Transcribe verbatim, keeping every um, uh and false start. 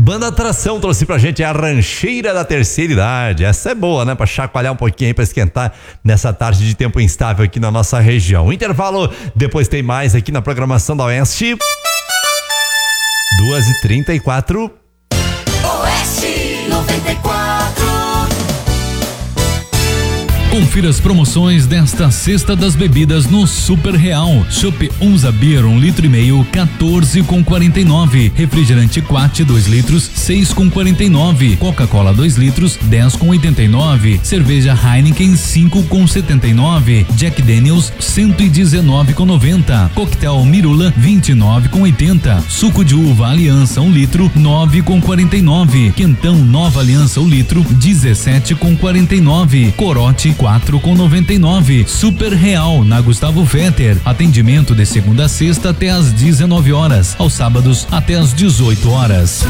Banda Atração trouxe pra gente a Rancheira da Terceira Idade. Essa é boa, né? Pra chacoalhar um pouquinho aí, pra esquentar nessa tarde de tempo instável aqui na nossa região. Intervalo, depois tem mais aqui na programação da Oeste. duas e trinta e quatro. Oeste noventa e quatro. Confira as promoções desta Sexta das Bebidas no Super Real. Chopp Unza Beer um litro e meio, quatorze com quarenta e nove. Refrigerante Quat dois litros, seis com quarenta e nove. Coca-Cola dois litros, dez com oitenta e nove. Cerveja Heineken cinco com setenta e nove. Jack Daniels cento e dezenove com noventa. Coquetel Mirula vinte e nove com oitenta. Suco de uva Aliança um litro, nove com quarenta e nove. Quentão Nova Aliança um litro, dezessete com quarenta e nove. Corote quatro com noventa e nove. Super Real na Gustavo Vetter. Atendimento de segunda a sexta até às dezenove horas, aos sábados até às dezoito horas.